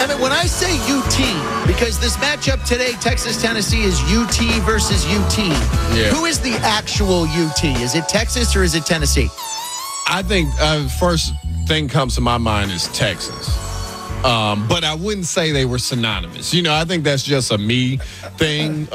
Emmett, when I say UT, because this matchup today, Texas-Tennessee, is UT versus UT. Yeah. Who is the actual UT? Is it Texas or is it Tennessee? I think first thing comes to my mind is Texas. But I wouldn't say they were synonymous. I think that's just a me thing.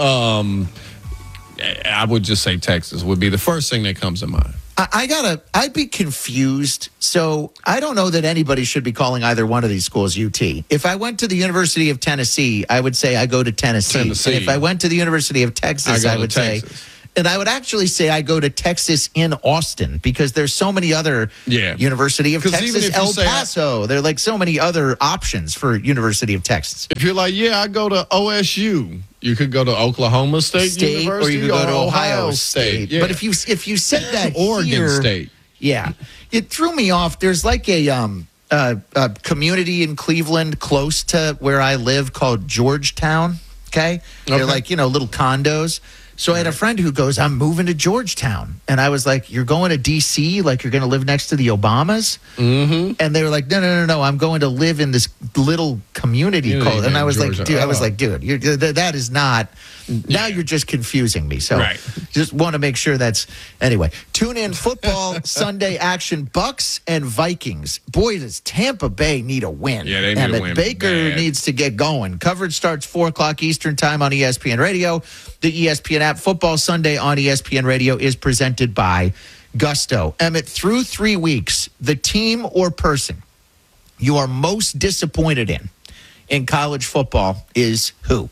I would just say Texas would be the first thing that comes to mind. I'd be confused. So I don't know that anybody should be calling either one of these schools UT. If I went to the University of Tennessee, I would say I go to Tennessee. And if I went to the University of Texas, I would say, and I would actually say I go to Texas in Austin because there's so many other University of Texas, El Paso. There are like so many other options for University of Texas. If you're like, I go to OSU. You could go to Oklahoma State University, or you could go to Ohio State. Yeah. But if you said that Oregon State, it threw me off. There's like a community in Cleveland close to where I live called Georgetown. Okay, they're like little condos. So I had a friend who goes, I'm moving to Georgetown. And I was like, you're going to D.C.? Like you're going to live next to the Obamas? Mm-hmm. And they were like, no. I'm going to live in this little community called. And I was like, dude, that is not. Now you're just confusing me. So just want to make sure that's. Anyway, tune in football Sunday action. Bucks and Vikings. Boy, does Tampa Bay need a win. Yeah, they need a win. Baker needs to get going. Coverage starts 4 o'clock Eastern time on ESPN Radio. The ESPN app. Football Sunday on ESPN Radio is presented by Gusto. Emmett, through 3 weeks, the team or person you are most disappointed in college football is who?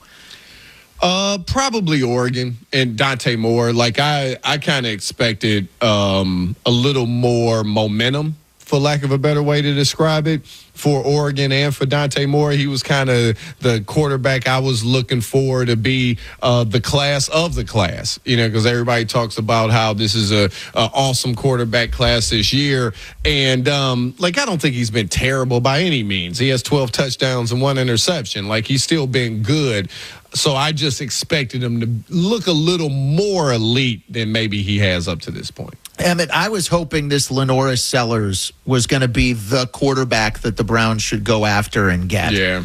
Probably Oregon and Dante Moore. Like I kind of expected a little more momentum, for lack of a better way to describe it, for Oregon and for Dante Moore. He was kind of the quarterback I was looking for to be the class of the class, because everybody talks about how this is a awesome quarterback class this year. And, I don't think he's been terrible by any means. He has 12 touchdowns and 1 interception. Like, he's still been good. So I just expected him to look a little more elite than maybe he has up to this point. Emmett, I was hoping this Lenoris Sellers was going to be the quarterback that the Browns should go after and get. Yeah.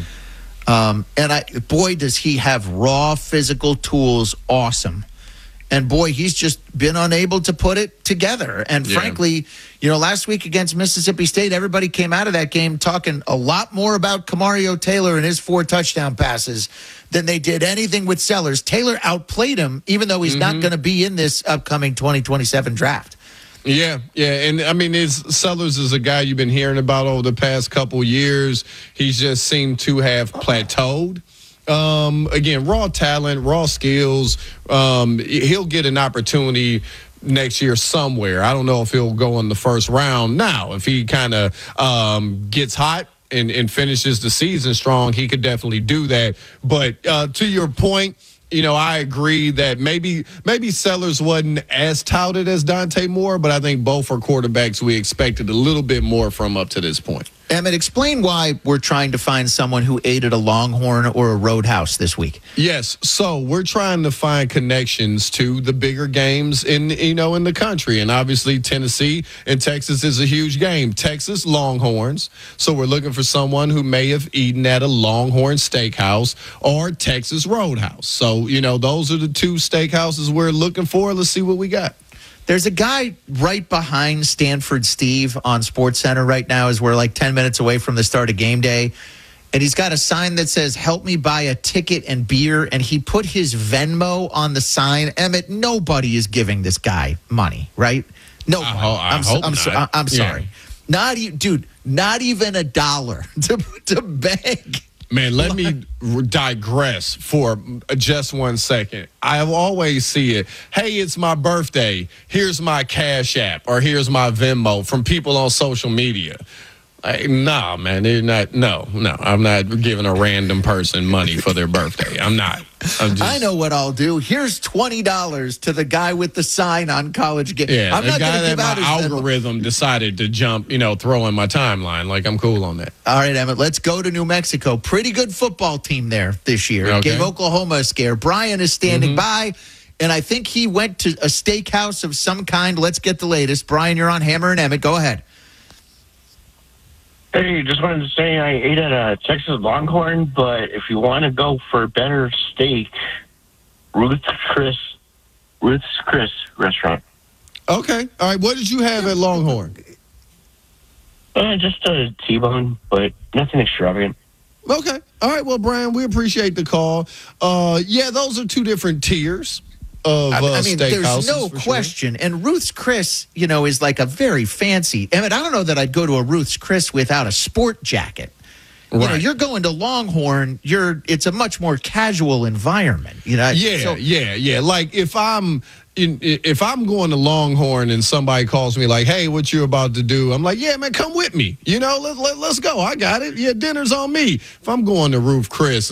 Boy, does he have raw physical tools. Awesome. And boy, he's just been unable to put it together. And frankly, last week against Mississippi State, everybody came out of that game talking a lot more about Kamario Taylor and his 4 touchdown passes than they did anything with Sellers. Taylor outplayed him, even though he's not going to be in this upcoming 2027 draft. Yeah. And I mean, Sellers is a guy you've been hearing about over the past couple years. He's just seemed to have plateaued. Again, raw talent, raw skills. He'll get an opportunity next year somewhere. I don't know if he'll go in the first round now. If he kind of gets hot and finishes the season strong, he could definitely do that. But to your point, I agree that maybe Sellers wasn't as touted as Dante Moore, but I think both are quarterbacks we expected a little bit more from up to this point. Emmett, explain why we're trying to find someone who ate at a Longhorn or a Roadhouse this week. Yes, so we're trying to find connections to the bigger games in the country, and obviously Tennessee and Texas is a huge game. Texas Longhorns, so we're looking for someone who may have eaten at a Longhorn Steakhouse or Texas Roadhouse. So those are the 2 steakhouses we're looking for. Let's see what we got. There's a guy right behind Stanford Steve on SportsCenter right now as we're like 10 minutes away from the start of game day. And he's got a sign that says, help me buy a ticket and beer. And he put his Venmo on the sign. Emmett, nobody is giving this guy money, right? Nobody. I'm sorry. Not even $1 to beg. Man, let me digress for just 1 second. I always see it. Hey, it's my birthday. Here's my Cash App or here's my Venmo from people on social media. Nah, man, they're not. No, I'm not giving a random person money for their birthday. I'm not. I know what I'll do. Here's $20 to the guy with the sign on College Game. Yeah, I'm the not guy that my algorithm decided to jump, throw in my timeline. Like, I'm cool on that. All right, Emmett, let's go to New Mexico. Pretty good football team there this year. Okay. Gave Oklahoma a scare. Brian is standing by, and I think he went to a steakhouse of some kind. Let's get the latest. Brian, you're on Hammer and Emmett. Go ahead. Hey, just wanted to say I ate at a Texas Longhorn, but if you want to go for better steak, Ruth's Chris restaurant. Okay. All right. What did you have at Longhorn? Just a T-bone, but nothing extravagant. Okay. All right. Well, Brian, we appreciate the call. Yeah, those are two different tiers of I mean, there's steakhouses, no for sure. question. And Ruth's Chris, is like a very fancy. I mean, I don't know that I'd go to a Ruth's Chris without a sport jacket. Right. You're going to Longhorn. It's a much more casual environment. Yeah, So- yeah. Like if I'm going to Longhorn and somebody calls me like, "Hey, what you about to do?" I'm like, "Yeah, man, come with me. Let's go. I got it. Yeah, dinner's on me." If I'm going to Ruth Chris